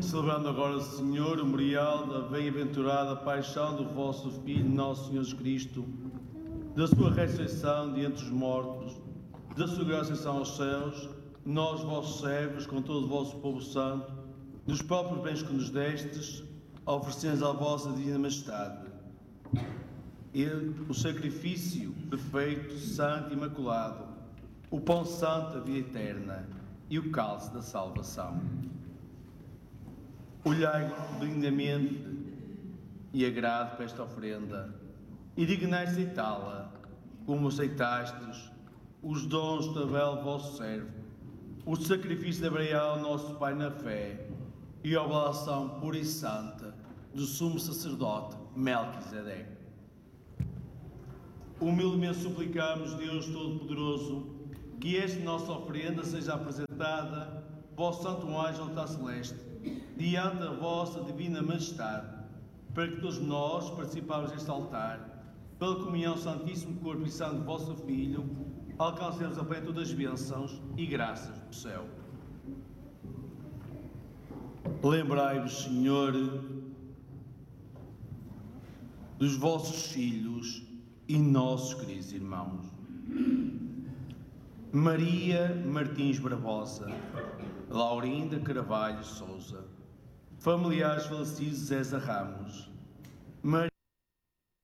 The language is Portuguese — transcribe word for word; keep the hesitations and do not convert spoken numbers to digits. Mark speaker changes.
Speaker 1: celebrando agora, Senhor, o memorial da bem-aventurada paixão do vosso Filho, nosso Senhor Jesus Cristo, da sua ressurreição de entre os mortos, da sua graça e ascensão aos céus, nós, vossos servos, com todo o vosso povo santo, dos próprios bens que nos destes, oferecemos à vossa divina majestade Ele, o sacrifício perfeito, santo e imaculado, o pão santo da vida eterna e o cálice da salvação. Olhai benignamente e agrade para esta oferenda e dignai aceitá-la, como aceitastes os dons de Abel, vosso servo, o sacrifício de Abraão, nosso Pai na fé, e a oblação pura e santa do sumo sacerdote Melquisedeque. Humildemente suplicamos, Deus Todo-Poderoso, que esta nossa oferenda seja apresentada, vosso santo anjo no altar celeste, diante da vossa divina majestade, para que todos nós participamos deste altar, pela comunhão santíssimo corpo e sangue do vosso Filho, alcancemos a plenitude das bênçãos e graças do céu. Lembrai-vos, Senhor, dos vossos filhos e nossos queridos irmãos. Maria Martins Barbosa, Laurinda Carvalho Souza, familiares falecidos Zéza Ramos, Maria